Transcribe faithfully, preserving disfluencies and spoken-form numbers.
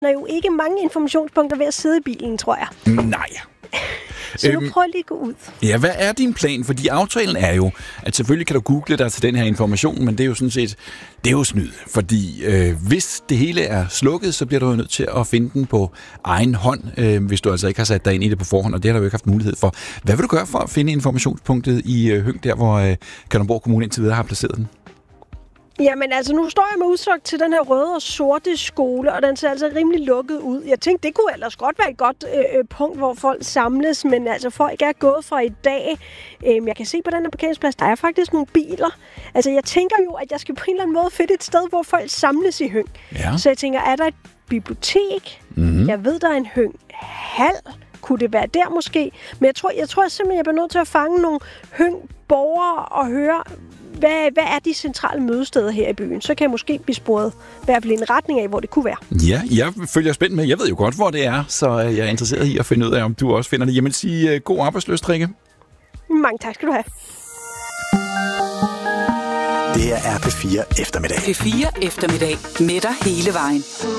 Der er jo ikke mange informationspunkter ved at sidde i bilen, tror jeg. Nej. Så nu prøv lige at gå ud. Ja, hvad er din plan? Fordi aftalen er jo, at selvfølgelig kan du google dig til den her information, men det er jo sådan set, det er jo snyd. Fordi øh, hvis det hele er slukket, så bliver du jo nødt til at finde den på egen hånd, øh, hvis du altså ikke har sat dig ind i det på forhånd, og det har du jo ikke haft mulighed for. Hvad vil du gøre for at finde informationspunktet i øh, Høng, der hvor øh, Kalundborg Kommune indtil videre har placeret den? Jamen altså, nu står jeg med udsigt til den her røde og sorte skole, og den ser altså rimelig lukket ud. Jeg tænkte, det kunne ellers godt være et godt øh, punkt, hvor folk samles, men altså folk er gået fra i dag. Øh, jeg kan se på den her parkeringsplads, der er faktisk nogle biler. Altså jeg tænker jo, at jeg skal på en eller anden måde finde et sted, hvor folk samles i Høng. Ja. Så jeg tænker, er der et bibliotek? Mm-hmm. Jeg ved, der er en Høng-hal. Kunne det være der måske? Men jeg tror, jeg tror simpelthen, jeg bliver nødt til at fange nogle Høng-borgere og høre, Hvad, hvad er de centrale mødesteder her i byen? Så kan jeg måske blive sporet i hvert fald en retning af, hvor det kunne være. Ja, jeg følger spændt med. Jeg ved jo godt, hvor det er, så jeg er interesseret i at finde ud af, om du også finder det. Jamen, sige god arbejdsløst, Rikke. Mange tak skal du have. Det er R P fire eftermiddag. P fire eftermiddag med dig hele vejen.